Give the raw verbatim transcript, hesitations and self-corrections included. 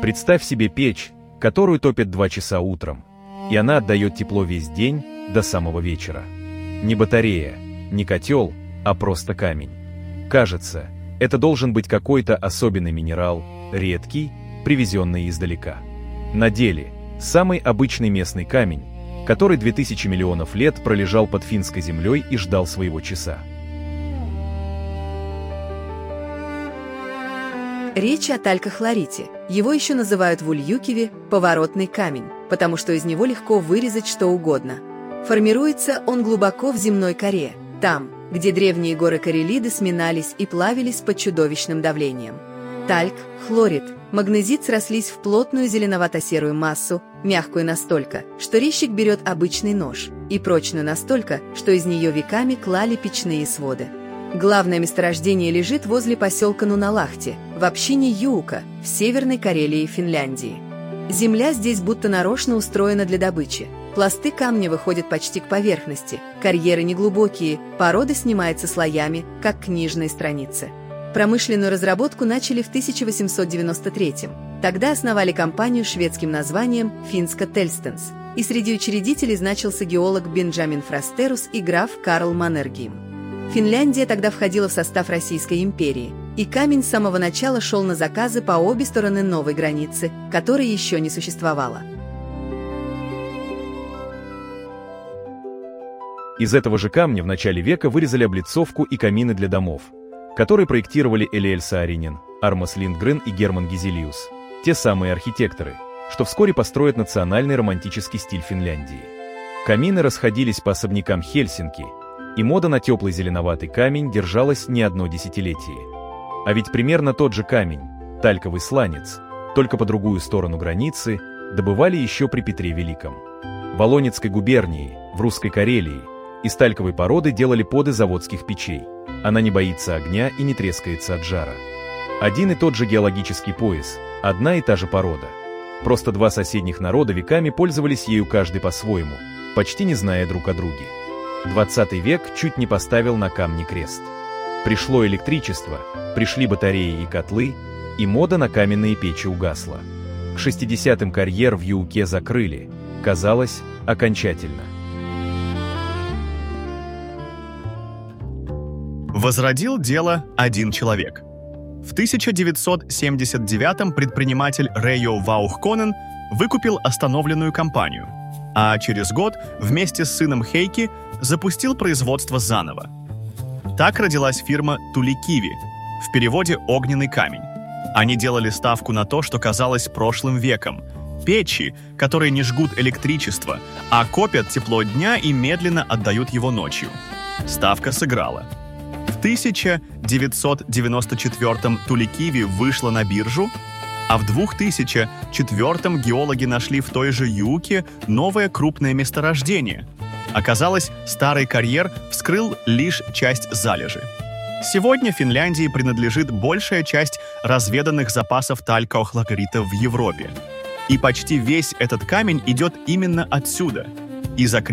Представь себе печь, которую топят два часа утром, и она отдает тепло весь день до самого вечера. Не батарея, не котел, а просто камень. Кажется, это должен быть какой-то особенный минерал, редкий, привезенный издалека. На деле самый обычный местный камень, который две тысячи миллионов лет пролежал под финской землей и ждал своего часа. Речь о талькохлорите. Его еще называют в Ульюкиве «поворотный камень», потому что из него легко вырезать что угодно. Формируется он глубоко в земной коре, там, где древние горы Карелиды сминались и плавились под чудовищным давлением. Тальк, хлорид, магнезит срослись в плотную зеленовато-серую массу, мягкую настолько, что резчик берет обычный нож, и прочную настолько, что из нее веками клали печные своды. Главное месторождение лежит возле поселка Нуналахти, в общине Юука, в Северной Карелии и Финляндии. Земля здесь будто нарочно устроена для добычи. Пласты камня выходят почти к поверхности, карьеры неглубокие, порода снимается слоями, как книжные страницы. Промышленную разработку начали в тысяча восемьсот девяносто третьем. Тогда основали компанию с шведским названием «Финска Тельстенс», и среди учредителей значился геолог Бенджамин Фрастерус и граф Карл Маннергейм. Финляндия тогда входила в состав Российской империи, и камень с самого начала шел на заказы по обе стороны новой границы, которой еще не существовало. Из этого же камня в начале века вырезали облицовку и камины для домов, которые проектировали Элиэль Сааринен, Армас Линдгрен и Герман Гизелиус, те самые архитекторы, что вскоре построят национальный романтический стиль Финляндии. Камины расходились по особнякам Хельсинки, и мода на теплый зеленоватый камень держалась не одно десятилетие. А ведь примерно тот же камень, тальковый сланец, только по другую сторону границы, добывали еще при Петре Великом. В Волонецкой губернии, в Русской Карелии, из тальковой породы делали поды заводских печей. Она не боится огня и не трескается от жара. Один и тот же геологический пояс, одна и та же порода. Просто два соседних народа веками пользовались ею каждый по-своему, почти не зная друг о друге. двадцатый век чуть не поставил на камне крест. Пришло электричество, пришли батареи и котлы, и мода на каменные печи угасла. К шестидесятым карьер в Юуке закрыли, казалось, окончательно. Возродил дело один человек. В тысяча девятьсот семьдесят девятом предприниматель Рейо Ваухконен выкупил остановленную компанию, а через год вместе с сыном Хейки запустил производство заново. Так родилась фирма Туликиви, в переводе «огненный камень». Они делали ставку на то, что казалось прошлым веком. Печи, которые не жгут электричество, а копят тепло дня и медленно отдают его ночью. Ставка сыграла. В тысяча девятьсот девяносто четвёртом Туликиви вышла на биржу, а в две тысячи четвёртом геологи нашли в той же Юуке новое крупное месторождение. Оказалось, старый карьер вскрыл лишь часть залежи. Сегодня Финляндии принадлежит большая часть разведанных запасов талькохлорита в Европе. И почти весь этот камень идет именно отсюда, из окрестностей